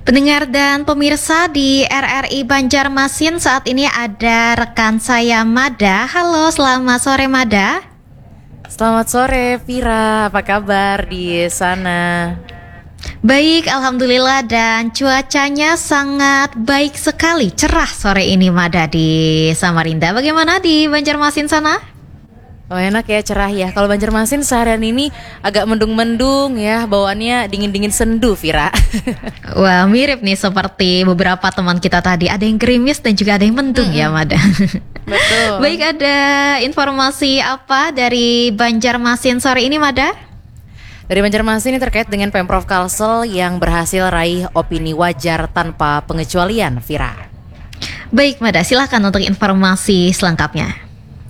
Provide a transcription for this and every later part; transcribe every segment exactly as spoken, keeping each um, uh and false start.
Pendengar dan pemirsa di R R I Banjarmasin, saat ini ada rekan saya Mada. Halo, selamat sore Mada. Selamat sore Vira, apa kabar di sana? Baik, alhamdulillah, dan cuacanya sangat baik sekali, cerah sore ini Mada di Samarinda. Bagaimana di Banjarmasin sana? Oh enak ya, cerah ya. Kalau Banjarmasin seharian ini agak mendung-mendung ya, bawaannya dingin-dingin sendu Vira. Wah, mirip nih seperti beberapa teman kita tadi. Ada yang gerimis dan juga ada yang mendung, mm-hmm. ya Mada. Betul. Baik, ada informasi apa dari Banjarmasin sore ini Mada? Dari Banjarmasin ini terkait dengan Pemprov Kalsel yang berhasil raih opini wajar tanpa pengecualian, Vira. Baik Mada, silakan untuk informasi selengkapnya.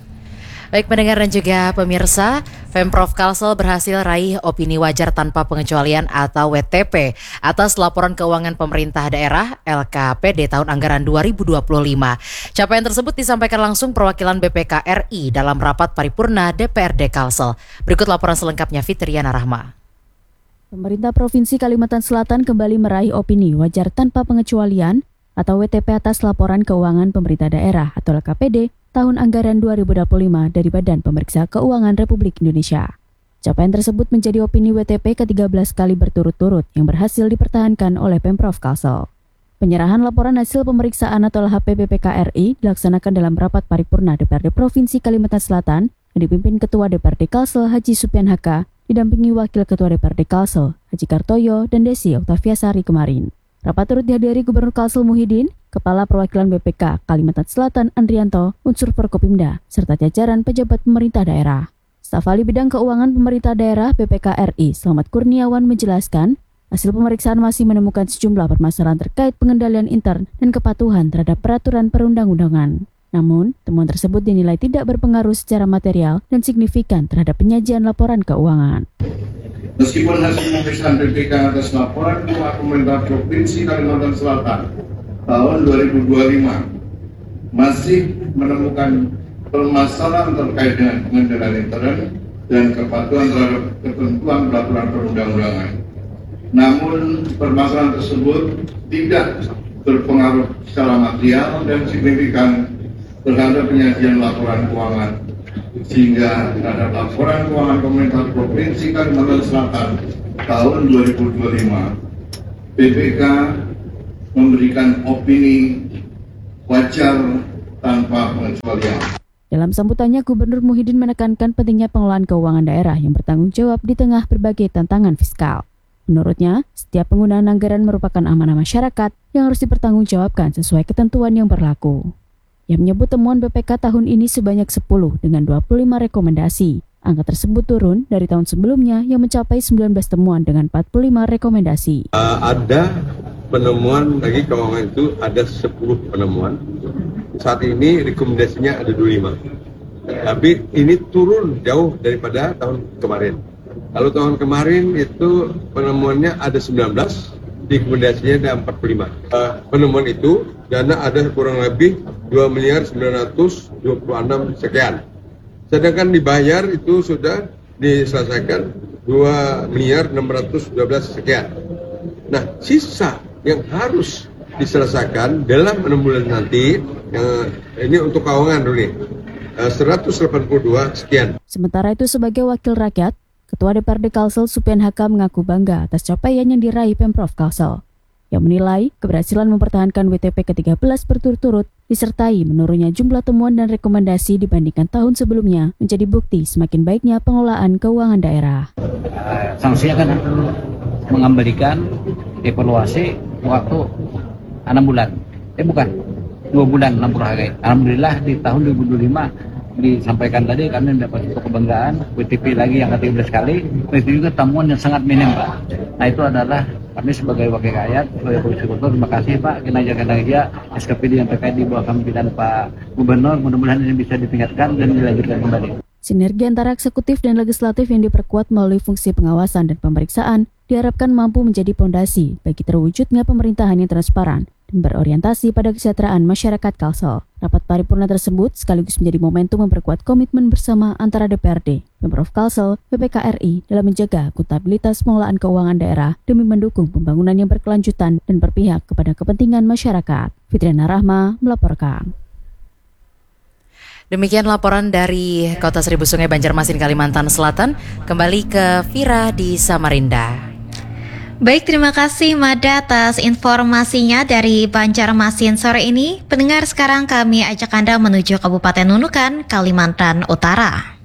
Baik pendengar dan juga pemirsa, Pemprov Kalsel berhasil raih opini wajar tanpa pengecualian atau W T P atas laporan keuangan pemerintah daerah L K P D tahun anggaran dua ribu dua puluh lima. Capaian tersebut disampaikan langsung perwakilan B P K R I dalam rapat paripurna D P R D Kalsel. Berikut laporan selengkapnya Fitriana Rahma. Pemerintah Provinsi Kalimantan Selatan kembali meraih opini wajar tanpa pengecualian atau W T P atas laporan keuangan pemerintah daerah atau L K P D tahun anggaran dua ribu dua puluh lima dari Badan Pemeriksa Keuangan Republik Indonesia. Capaian tersebut menjadi opini W T P ke tiga belas kali berturut-turut yang berhasil dipertahankan oleh Pemprov Kalsel. Penyerahan laporan hasil pemeriksaan atau L H P B P K R I dilaksanakan dalam rapat paripurna D P R D Provinsi Kalimantan Selatan yang dipimpin Ketua D P R D Kalsel Haji Supian H K, didampingi Wakil Ketua D P R D Kalsel Haji Kartoyo dan Desi Oktaviasari kemarin. Rapat turut dihadiri Gubernur Kalsel Muhyiddin, Kepala Perwakilan B P K Kalimantan Selatan Andrianto, unsur Forkopimda, serta jajaran pejabat pemerintah daerah. Staf ahli bidang keuangan pemerintah daerah B P K R I Selamat Kurniawan menjelaskan, hasil pemeriksaan masih menemukan sejumlah permasalahan terkait pengendalian intern dan kepatuhan terhadap peraturan perundang-undangan. Namun, temuan tersebut dinilai tidak berpengaruh secara material dan signifikan terhadap penyajian laporan keuangan. Meskipun hasil pemeriksaan B P K atas laporan keuangan pemerintah Provinsi Kalimantan Selatan tahun dua ribu dua puluh lima masih menemukan permasalahan terkait dengan pengendalian intern dan kepatuhan terhadap ketentuan peraturan perundang-undangan. Namun permasalahan tersebut tidak berpengaruh secara material dan signifikan terhadap penyajian laporan keuangan, sehingga terhadap laporan keuangan pemerintah Provinsi Kalimantan Selatan tahun dua ribu dua puluh lima B P K memberikan opini wajar tanpa pengecualian. Dalam sambutannya, Gubernur Muhyiddin menekankan pentingnya pengelolaan keuangan daerah yang bertanggung jawab di tengah berbagai tantangan fiskal. Menurutnya, setiap penggunaan anggaran merupakan amanah masyarakat yang harus dipertanggungjawabkan sesuai ketentuan yang berlaku. Ia menyebut temuan B P K tahun ini sebanyak sepuluh dengan dua puluh lima rekomendasi. Angka tersebut turun dari tahun sebelumnya yang mencapai sembilan belas temuan dengan empat puluh lima rekomendasi. Uh, ada penemuan lagi keuangan itu ada sepuluh penemuan. Saat ini rekomendasinya ada dua puluh lima. Tapi ini turun jauh daripada tahun kemarin. Kalau tahun kemarin itu penemuannya ada sembilan belas, rekomendasinya ada empat puluh lima. Uh, penemuan itu dana ada kurang lebih dua miliar sembilan ratus dua puluh enam sekian. Sedangkan dibayar itu sudah diselesaikan dua miliar enam ratus dua belas sekian. Nah, sisa yang harus diselesaikan dalam enam bulan nanti, eh, ini untuk keuangan dulu nih, eh, seratus delapan puluh dua sekian. Sementara itu sebagai wakil rakyat, Ketua D P R D Kalsel Supian H K mengaku bangga atas capaian yang diraih Pemprov Kalsel. Yang menilai keberhasilan mempertahankan W T P ke tiga belas berturut-turut disertai menurunnya jumlah temuan dan rekomendasi dibandingkan tahun sebelumnya menjadi bukti semakin baiknya pengelolaan keuangan daerah. Sanksinya kan mengembalikan evaluasi waktu enam bulan, eh bukan dua bulan enam puluh hari. Alhamdulillah di tahun dua ribu dua puluh lima disampaikan tadi kami mendapat satu kebanggaan W T P lagi yang ke tiga belas kali. Itu juga temuan yang sangat minim Pak. Nah itu adalah kami sebagai wakil rakyat, sebagai polisi gubernur, terima kasih Pak kinerja-kinerja S K P D yang terkait di bawah kepemimpinan Pak Gubernur. Mudah-mudahan ini bisa ditingkatkan dan dilanjutkan kembali. Sinergi antara eksekutif dan legislatif yang diperkuat melalui fungsi pengawasan dan pemeriksaan diharapkan mampu menjadi pondasi bagi terwujudnya pemerintahan yang transparan dan berorientasi pada kesejahteraan masyarakat Kalsel. Rapat paripurna tersebut sekaligus menjadi momentum memperkuat komitmen bersama antara D P R D, Pemprov Kalsel, B P K R I dalam menjaga akuntabilitas pengelolaan keuangan daerah demi mendukung pembangunan yang berkelanjutan dan berpihak kepada kepentingan masyarakat. Fitriana Rahma melaporkan. Demikian laporan dari Kota Seribu Sungai Banjarmasin, Kalimantan Selatan. Kembali ke Vira di Samarinda. Baik, terima kasih Mada atas informasinya dari Banjarmasin sore ini. Pendengar, sekarang kami ajak Anda menuju Kabupaten Nunukan, Kalimantan Utara.